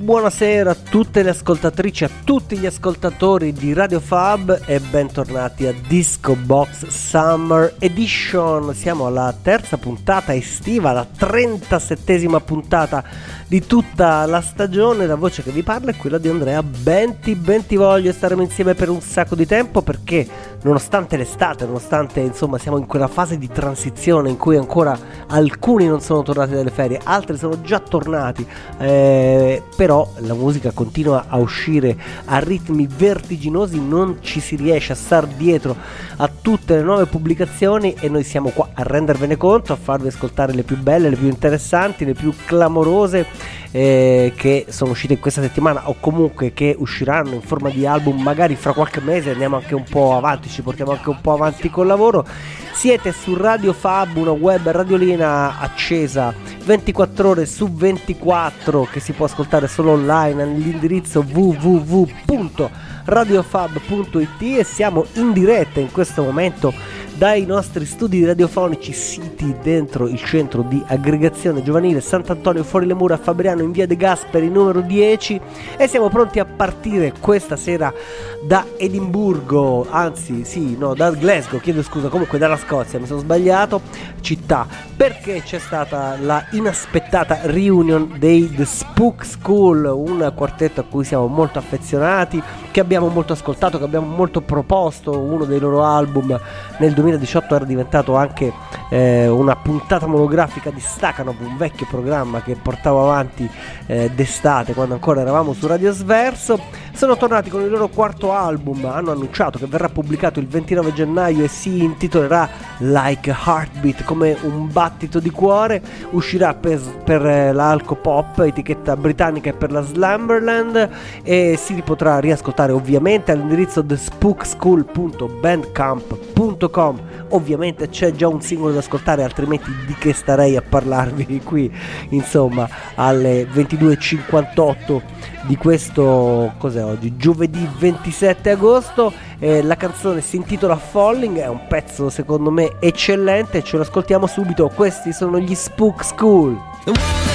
Buonasera a tutte le ascoltatrici, a tutti gli ascoltatori di Radio Fab e bentornati a Disco Box Summer Edition. Siamo alla terza puntata estiva, la 37esima puntata di tutta la stagione. La voce che vi parla è quella di Andrea Benti. Voglio staremo insieme per un sacco di tempo perché nonostante l'estate, nonostante insomma siamo in quella fase di transizione in cui ancora alcuni non sono tornati dalle ferie, altri sono già tornati, però la musica continua a uscire a ritmi vertiginosi, non ci si riesce a star dietro a tutte le nuove pubblicazioni e noi siamo qua a rendervene conto, a farvi ascoltare le più belle, le più interessanti, le più clamorose che sono uscite in questa settimana o comunque che usciranno in forma di album magari fra qualche mese. Andiamo anche un po' avanti, ci portiamo anche un po' avanti col lavoro. Siete su Radio Fab, una web radiolina accesa 24 ore su 24 che si può ascoltare solo online all'indirizzo www.radiofab.it e siamo in diretta in questo momento dai nostri studi radiofonici siti dentro il centro di aggregazione giovanile Sant'Antonio fuori le mura a Fabriano in via De Gasperi numero 10 e siamo pronti a partire questa sera da Edimburgo, da Glasgow, chiedo scusa, comunque dalla Scozia, mi sono sbagliato, città, perché c'è stata la inaspettata reunion dei The Spook School, un quartetto a cui siamo molto affezionati, che abbiamo molto ascoltato, che abbiamo molto proposto. Uno dei loro album nel 2018 era diventato anche una puntata monografica di Stakhanov, un vecchio programma che portavo avanti d'estate quando ancora eravamo su Radio Sverso. Sono tornati con il loro quarto album, hanno annunciato che verrà pubblicato il 29 gennaio e si intitolerà Like a Heartbeat, come un battito di cuore. Uscirà per la Alco Pop, etichetta britannica, e per la Slumberland, e si potrà riascoltare ovviamente all'indirizzo thespookschool.bandcamp.com. Ovviamente c'è già un singolo da ascoltare, altrimenti di che starei a parlarvi qui insomma alle 22:58 di questo, cos'è oggi, giovedì 27 agosto. La canzone si intitola Falling, è un pezzo secondo me eccellente, ce lo ascoltiamo subito. Questi sono gli Spook School.